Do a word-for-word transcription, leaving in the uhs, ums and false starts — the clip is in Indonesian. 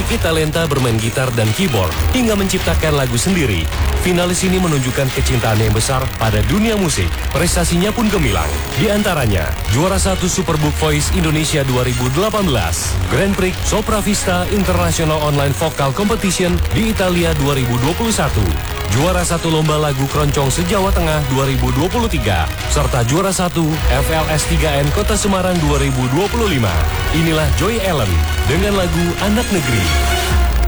memiliki talenta bermain gitar dan keyboard hingga menciptakan lagu sendiri. Finalis ini menunjukkan kecintaan yang besar pada dunia musik. Prestasinya pun gemilang. Di antaranya, juara satu Superbook Voice Indonesia dua ribu delapan belas, Grand Prix Sopra Vista International Online Vocal Competition di Italia dua ribu dua puluh satu, juara satu Lomba Lagu Keroncong se-Jawa Tengah dua ribu dua puluh tiga, serta juara satu F L S tiga N Kota Semarang dua ribu dua puluh lima. Inilah Joy Ellen dengan lagu Anak Negeri.